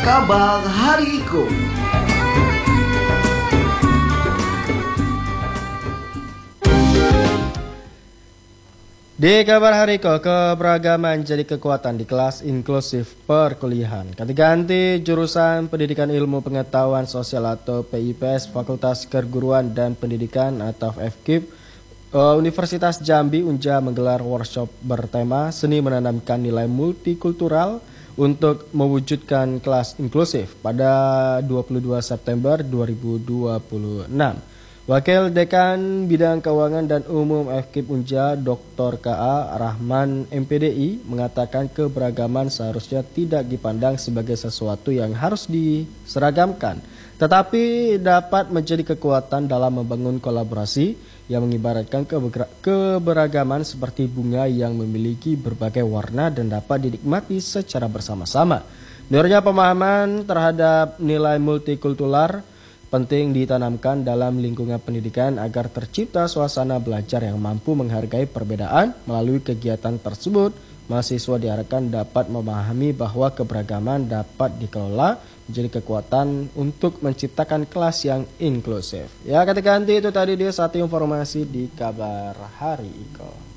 Kabar Hari Iko. Di kabar hari Iko, keberagaman jadi kekuatan di kelas inklusif perkuliahan. Ganti-ganti jurusan Pendidikan Ilmu Pengetahuan Sosial atau PIPS, Fakultas Keguruan dan Pendidikan atau FKIP, Universitas Jambi Unja menggelar workshop bertema Seni Menanamkan Nilai Multikultural untuk mewujudkan kelas inklusif pada 22 September 2026. Wakil Dekan Bidang Keuangan dan Umum FKIP Unja Dr. K.A. Rahman MPDI mengatakan keberagaman seharusnya tidak dipandang sebagai sesuatu yang harus diseragamkan, tetapi dapat menjadi kekuatan dalam membangun kolaborasi yang mengibaratkan keberagaman seperti bunga yang memiliki berbagai warna dan dapat dinikmati secara bersama-sama. Menurutnya pemahaman terhadap nilai multikultural penting ditanamkan dalam lingkungan pendidikan agar tercipta suasana belajar yang mampu menghargai perbedaan. Melalui kegiatan tersebut, mahasiswa diharapkan dapat memahami bahwa keberagaman dapat dikelola menjadi kekuatan untuk menciptakan kelas yang inklusif. Ya, ganti itu tadi dia satu informasi di kabar hari Iko.